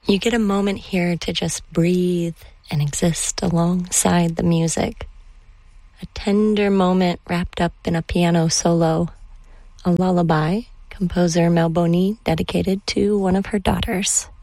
You get a moment here to just breathe and exist alongside the music. A tender moment wrapped up in a piano solo, a lullaby composer Mel Boney dedicated to one of her daughters.